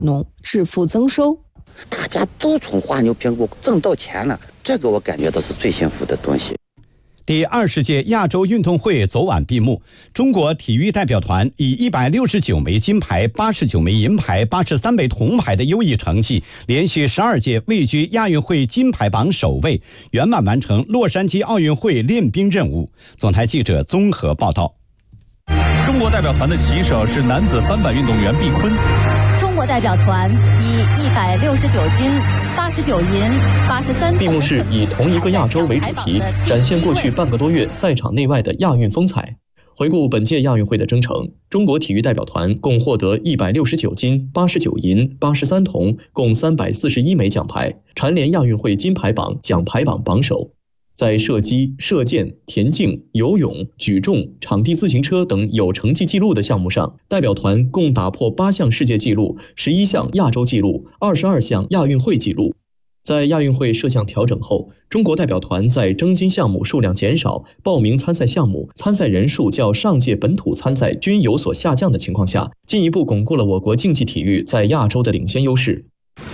农致富增收。 大家都从画牛评估挣到钱了，这个我感觉到是最幸福的东西。 第20届亚洲运动会昨晚闭幕，中国体育代表团以169枚金牌、89枚银牌、83枚铜牌的优异成绩，连续12届位居亚运会金牌榜首位，圆满完成洛杉矶奥运会练兵任务。总台记者综合报道。 中国代表团的旗手是男子翻板运动员毕坤。 中国代表团以169金、89银、83铜。 闭幕式以同一个亚洲为主题，展现过去半个多月赛场内外的亚运风采。回顾本届亚运会的征程，中国体育代表团共获得169金、89银、83铜，共341枚奖牌，蝉联亚运会金牌榜、奖牌榜榜首。在射击、射箭、田径、游泳、举重、场地自行车等有成绩纪录的项目上，代表团共打破8项世界纪录、11项亚洲纪录、22项亚运会纪录。在亚运会设项调整后，中国代表团在争金项目数量减少、报名参赛项目、参赛人数较上届本土参赛均有所下降的情况下，进一步巩固了我国竞技体育在亚洲的领先优势。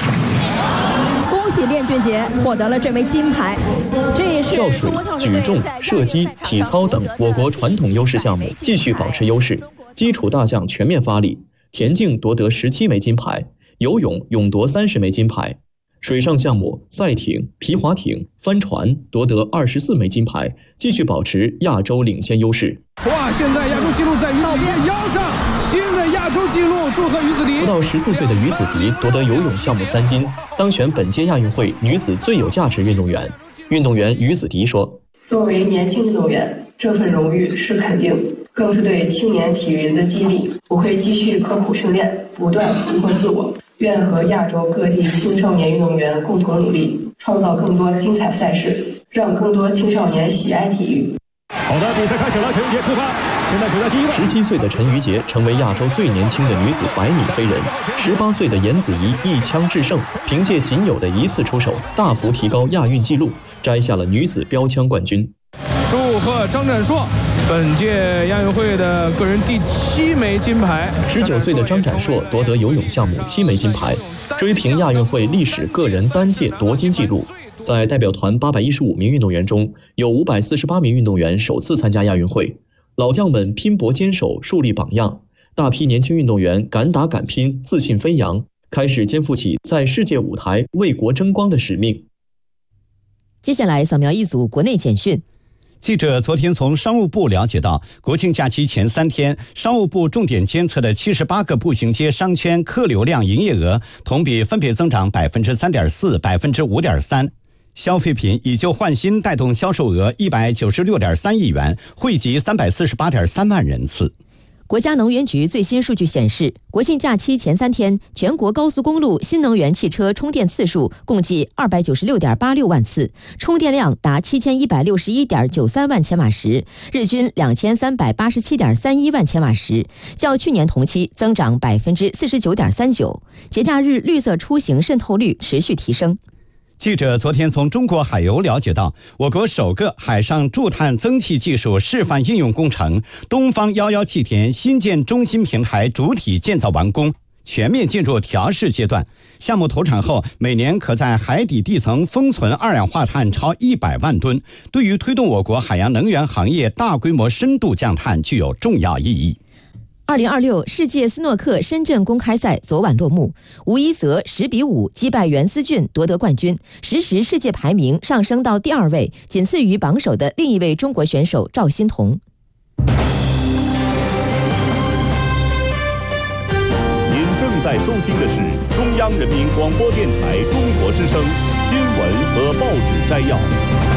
练俊杰获得了这枚金牌。这也是跳水、举重、射击、体操等我国传统优势项目继续保持优势，基础大项全面发力。田径夺得17枚金牌，游泳勇夺30枚金牌，水上项目赛艇、皮划艇、帆船夺得24枚金牌，继续保持亚洲领先优势。 哇！现在亚洲纪录在于道边腰上，新的亚洲纪录，祝贺于子迪。 不到14岁的于子迪夺得游泳项目3金，当选本届亚运会女子最有价值运动员。运动员于子迪说：“ 作为年轻运动员，这份荣誉是肯定，更是对青年体育人的激励。我会继续刻苦训练，不断突破自我。愿和亚洲各地青少年运动员共同努力，创造更多精彩赛事，让更多青少年喜爱体育。” 好的，比赛开始了，陈雨洁出发。现在处在第一位。 17岁的陈雨洁成为亚洲最年轻的女子100米飞人。18岁的严子怡一枪制胜，凭借仅有的1次出手，大幅提高亚运纪录，摘下了女子标枪冠军。 祝贺张展硕，本届亚运会的个人第7枚金牌。 19岁的张展硕夺得游泳项目7枚金牌，追平亚运会历史个人单届夺金纪录。在代表团815名运动员中，有548名运动员首次参加亚运会，老将们拼搏坚守，树立榜样，大批年轻运动员敢打敢拼，自信飞扬，开始肩负起在世界舞台为国争光的使命。 接下来扫描一组国内简讯。 记者昨天从商务部了解到，国庆假期前3天，商务部重点监测的78个步行街商圈客流量营业额同比分别增长 3.4%、5.3%。消费品以旧换新带动销售额196.3亿元，惠及348.3万人次。 国家能源局最新数据显示，国庆假期前3天，全国高速公路新能源汽车充电次数共计296.86万次，充电量达7161.93万千瓦时，日均2387.31万千瓦时，较去年同期增长49.39%。节假日绿色出行渗透率持续提升。 记者昨天从中国海油了解到，我国首个海上驻碳增气技术示范应用工程东方11气田新建中心平台主体建造完工，全面进入调试阶段。项目投产后，每年可在海底地层封存二氧化碳超100万吨，对于推动我国海洋能源行业大规模深度降碳具有重要意义。 2026世界斯诺克深圳公开赛昨晚落幕，吴一泽10比5击败袁思俊夺得冠军，实时世界排名上升到第2位，仅次于榜首的另一位中国选手赵欣彤。 您正在收听的是中央人民广播电台中国之声新闻和报纸摘要。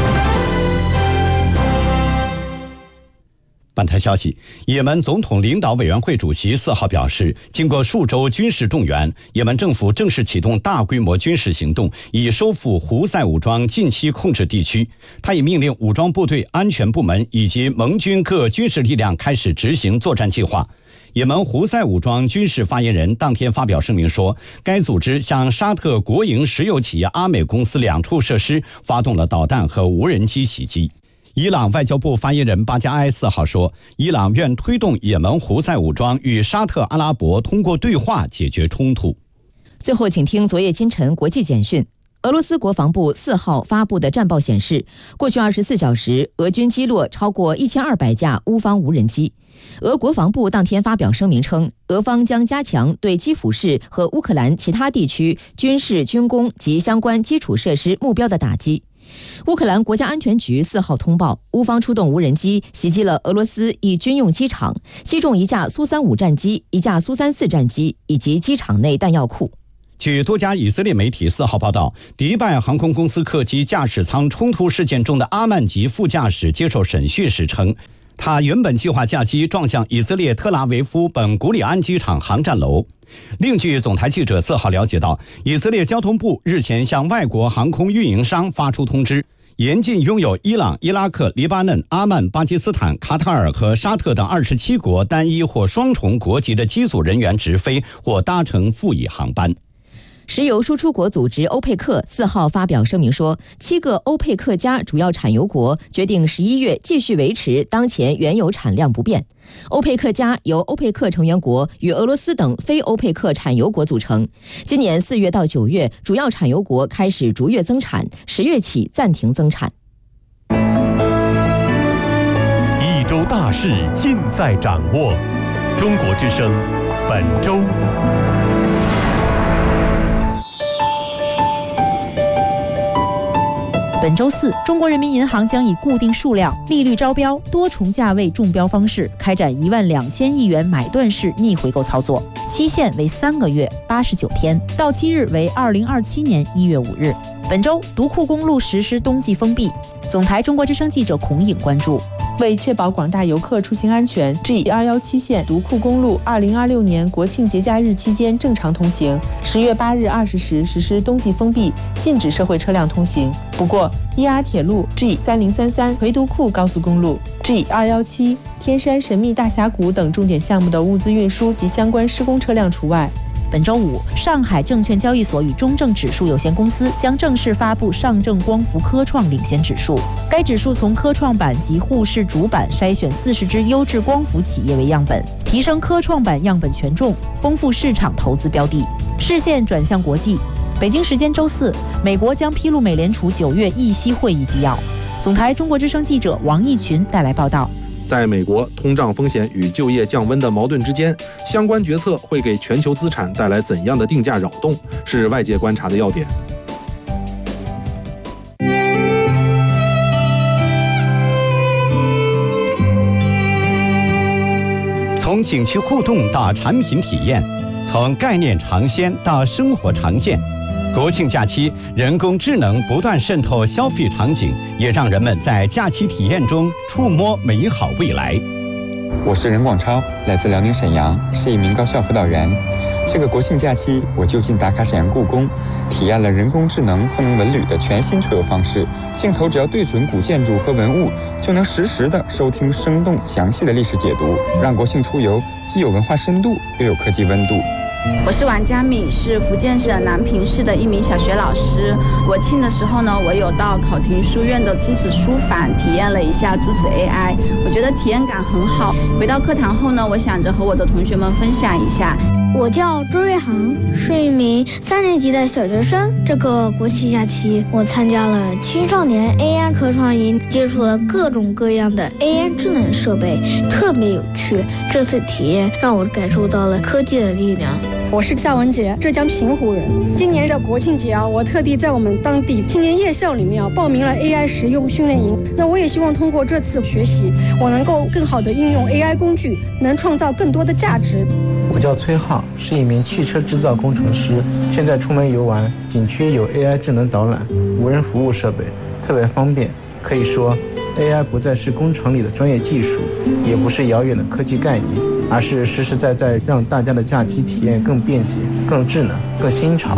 本台消息，也门总统领导委员会主席4号表示，经过数周军事动员，也门政府正式启动大规模军事行动，以收复胡塞武装近期控制地区。他已命令武装部队、安全部门以及盟军各军事力量开始执行作战计划。也门胡塞武装军事发言人当天发表声明说，该组织向沙特国营石油企业阿美公司2处设施发动了导弹和无人机袭击。伊朗外交部发言人巴加埃4号说，伊朗愿推动也门胡塞武装与沙特阿拉伯通过对话解决冲突。 最后，请听昨夜今晨国际简讯。俄罗斯国防部4号发布的战报显示，过去24小时，俄军击落超过1200架乌方无人机。俄国防部当天发表声明称，俄方将加强对基辅市和乌克兰其他地区军事、军工及相关基础设施目标的打击。乌克兰国家安全局4号通报，乌方出动无人机袭击了俄罗斯一军用机场，击中1架苏35战机、1架苏34战机以及机场内弹药库。 据多家以色列媒体4号报道，迪拜航空公司客机驾驶舱冲突事件中的阿曼吉副驾驶接受审讯时称，他原本计划驾机撞向以色列特拉维夫本古里安机场航站楼。另据总台记者4号了解到，以色列交通部日前向外国航空运营商发出通知，严禁拥有伊朗、伊拉克、黎巴嫩、阿曼、巴基斯坦、卡塔尔和沙特等27国单一或双重国籍的机组人员直飞或搭乘副翼航班。 石油输出国组织欧佩克4号发表声明说，7个欧佩克加主要产油国决定11月继续维持当前原油产量不变。欧佩克加由欧佩克成员国与俄罗斯等非欧佩克产油国组成。今年4月到9月，主要产油国开始逐月增产，10月起暂停增产。 一周大事尽在掌握，中国之声本周。 本周四，中国人民银行将以固定数量、利率招标、多重价位中标方式开展12000亿元买断式逆回购操作，期限为3个月89天，到期日为2027年1月5日。本周，独库公路实施冬季封闭。总台中国之声记者孔颖关注。 为确保广大游客出行安全 ，G217 线独库公路2026年国庆节假日期间正常通行，10月8日20时实施冬季封闭，禁止社会车辆通行。不过，ER 铁路 G3033 回独库高速公路 G217 天山神秘大峡谷等重点项目的物资运输及相关施工车辆除外。 本周五，上海证券交易所与中证指数有限公司将正式发布上证光伏科创领先指数。该指数从科创板及沪市主板筛选40只优质光伏企业为样本，提升科创板样本权重，丰富市场投资标的。视线转向国际，北京时间周四，美国将披露美联储9月议息会议纪要。总台中国之声记者王义群带来报道。 在美国通胀风险与就业降温的矛盾之间，相关决策会给全球资产带来怎样的定价扰动，是外界观察的要点。 从景区互动到产品体验，从概念尝鲜到生活常见。国庆假期，人工智能不断渗透消费场景，也让人们在假期体验中触摸美好未来。 我是任广超，来自辽宁沈阳，是一名高校辅导员。这个国庆假期，我就近打卡沈阳故宫，体验了人工智能赋能文旅的全新出游方式。镜头只要对准古建筑和文物，就能实时的收听生动详细的历史解读，让国庆出游既有文化深度，又有科技温度。 我是王佳敏，是福建省南平市的一名小学老师。国庆的时候呢，我有到考亭书院的朱子书房体验了一下朱子 AI， 我觉得体验感很好。回到课堂后呢，我想着和我的同学们分享一下。 我叫周瑞航，是一名3年级的小学生。这个国庆假期，我参加了青少年 AI 科创营，接触了各种各样的 AI 智能设备，特别有趣。这次体验让我感受到了科技的力量。 我是夏文杰，浙江平湖人。今年的国庆节我特地在我们当地青年夜校里面报名了 AI 实用训练营。那我也希望通过这次学习，我能够更好的运用 AI 工具，能创造更多的价值。 我叫崔浩，是一名汽车制造工程师。现在出门游玩，景区有 AI 智能导览、无人服务设备，特别方便。可以说 AI 不再是工厂里的专业技术，也不是遥远的科技概念，而是实实在在让大家的假期体验更便捷、更智能、更新潮。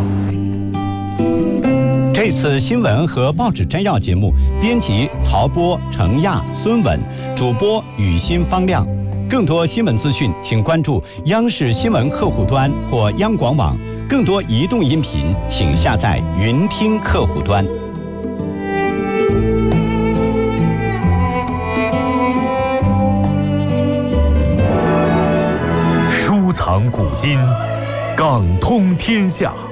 这次新闻和报纸摘要节目，编辑曹波、程亚、孙稳，主播雨欣、方亮。更多新闻资讯，请关注央视新闻客户端或央广网。更多移动音频，请下载云听客户端。 收藏古今，港通天下。